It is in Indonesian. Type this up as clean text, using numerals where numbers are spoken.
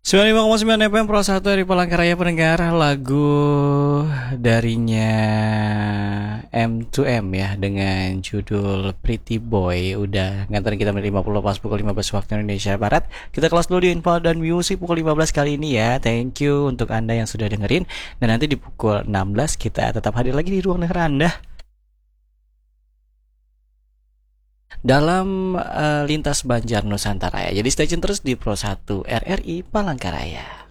95,9 FM Pro 1 dari Palangkaraya pendengar lagu darinya M2M ya dengan judul Pretty Boy udah nganterin kita menit 50 pas pukul 15 waktu Indonesia Barat. Kita kelas dulu di Info dan Music pukul 15 kali ini ya. Thank you untuk Anda yang sudah dengerin dan nanti di pukul 16 kita tetap hadir lagi di ruang denger Anda dalam lintas Banjar Nusantara ya. Jadi stay tune terus di Pro 1 RRI Palangkaraya.